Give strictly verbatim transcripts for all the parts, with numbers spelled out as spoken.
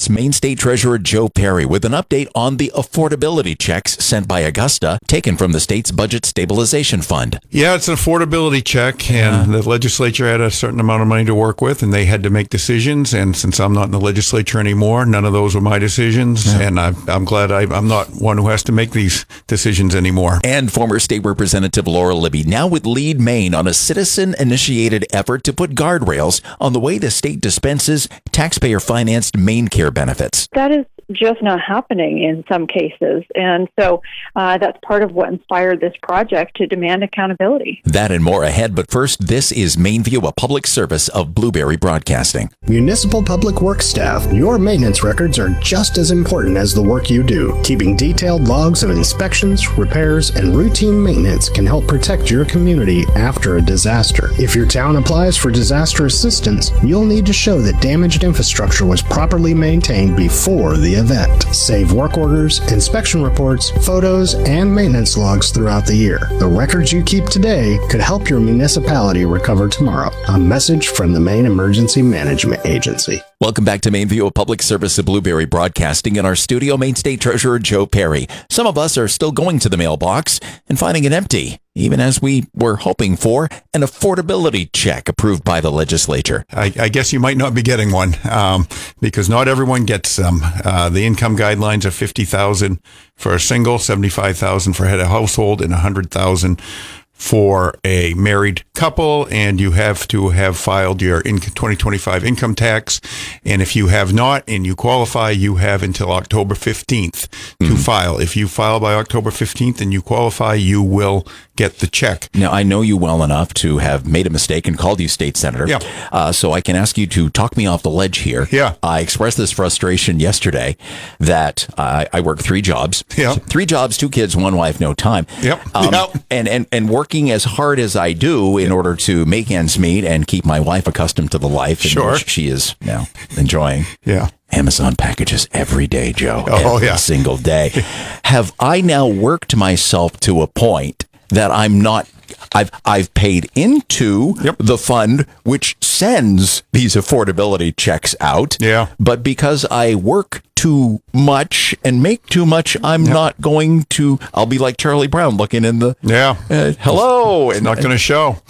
It's Maine State Treasurer Joe Perry with an update on the affordability checks sent by Augusta, taken from the state's Budget Stabilization Fund. Yeah, it's an affordability check, and yeah. the legislature had a certain amount of money to work with, and they had to make decisions. And since I'm not in the legislature anymore, none of those were my decisions, yeah. and I'm, I'm glad I, I'm not one who has to make these decisions anymore. And former State Representative Laura Libby, now with Lead Maine, on a citizen-initiated effort to put guardrails on the way the state dispenses taxpayer-financed MaineCare benefits. That is just not happening in some cases. And so uh, that's part of what inspired this project to demand accountability. That and more ahead. But first, this is Mainview, a public service of Blueberry Broadcasting. Municipal Public Works staff, your maintenance records are just as important as the work you do. Keeping detailed logs of inspections, repairs, and routine maintenance can help protect your community after a disaster. If your town applies for disaster assistance, you'll need to show that damaged infrastructure was properly maintained before the event. Save work orders, inspection reports, photos, and maintenance logs throughout the year. The records you keep today could help your municipality recover tomorrow. A message from the Maine Emergency Management Agency. Welcome back to Mainview, a public service of Blueberry Broadcasting. In our studio, Maine State Treasurer Joe Perry. Some of us are still going to the mailbox and finding it empty, even as we were hoping for an affordability check approved by the legislature. I, I guess you might not be getting one um, because not everyone gets them. Uh, the income guidelines are fifty thousand dollars for a single, seventy-five thousand dollars for head of household, and one hundred thousand dollars for a married couple, and you have to have filed your twenty twenty-five income tax. And if you have not and you qualify, you have until October fifteenth to mm-hmm. file. If you file by October fifteenth and you qualify, you will get the check. Now, I know you well enough to have made a mistake and called you state senator. Yeah. Uh, so I can ask you to talk me off the ledge here. Yeah. I expressed this frustration yesterday that uh, I work three jobs. Yeah. Three jobs, two kids, one wife, no time. Yep. Um, yep. And, and, and working as hard as I do in order to make ends meet and keep my wife accustomed to the life in sure. which she is now enjoying. Yeah. Amazon packages every day, Joe. Oh, every yeah. single day. Have I now worked myself to a point that I'm not, I've I've paid into yep. the fund which sends these affordability checks out. Yeah. But because I work too much and make too much, I'm yep. not going to, I'll be like Charlie Brown looking in the, yeah. Uh, hello. It's and, not going to show.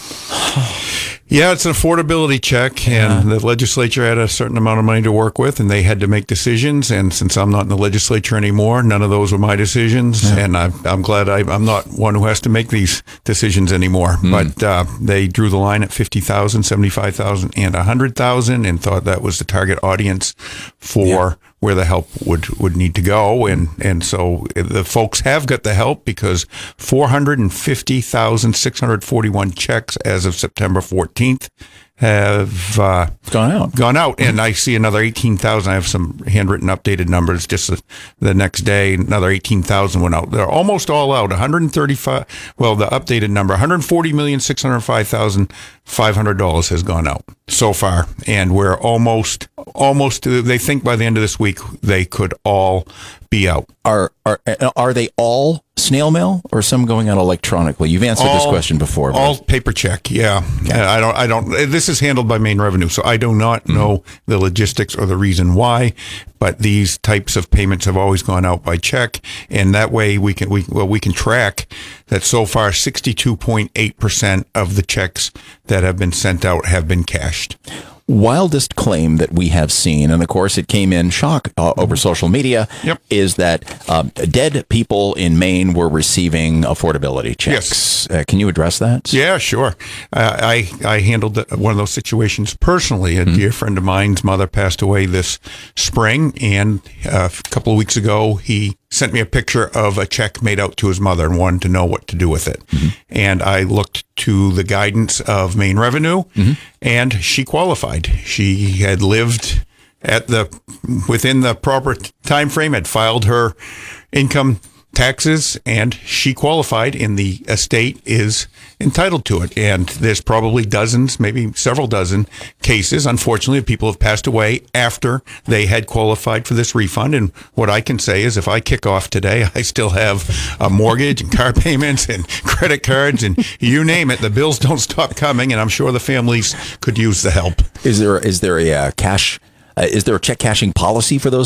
Yeah, it's an affordability check, and yeah. the legislature had a certain amount of money to work with, and they had to make decisions. And since I'm not in the legislature anymore, none of those were my decisions. Yeah. And I'm, I'm glad I, I'm not one who has to make these decisions anymore. Mm. But uh, they drew the line at fifty thousand, seventy-five thousand, and one hundred thousand, and thought that was the target audience for yeah. where the help would, would need to go. And, and so the folks have got the help because four hundred fifty thousand, six hundred forty-one checks as of September fourteenth have uh, gone out. Gone out, and I see another eighteen thousand. I have some handwritten updated numbers. Just the, the next day, another eighteen thousand went out. They're almost all out. one hundred thirty-five. Well, the updated number, one hundred forty million six hundred five thousand five hundred dollars has gone out so far, and we're almost, almost. They think by the end of this week they could all be out. Are are are they all snail mail or some going out electronically? You've answered all, this question before. All but. Paper check, yeah. Okay. I don't. I don't. This is handled by Maine Revenue, so I do not mm-hmm. know the logistics or the reason why. But these types of payments have always gone out by check, and that way we can we well we can track that so far sixty-two point eight percent of the checks that have been sent out have been cashed. Wildest claim that we have seen, and of course it came in shock uh, over social media, yep. is that um, dead people in Maine were receiving affordability checks. Yes. Uh, can you address that? Yeah, sure. Uh, I, I handled one of those situations personally. A mm-hmm. dear friend of mine's mother passed away this spring, and uh, a couple of weeks ago he sent me a picture of a check made out to his mother and wanted to know what to do with it. Mm-hmm. And I looked to the guidance of Maine Revenue, mm-hmm. and she qualified. She had lived at the within the proper time frame, had filed her income taxes, and she qualified, and the estate is entitled to it. And there's probably dozens, maybe several dozen cases, unfortunately, of people have passed away after they had qualified for this refund. And what I can say is if I kick off today, I still have a mortgage and car payments and credit cards and you name it. The bills don't stop coming, and I'm sure the families could use the help. Is there is there a uh, cash? Uh, is there a check cashing policy for those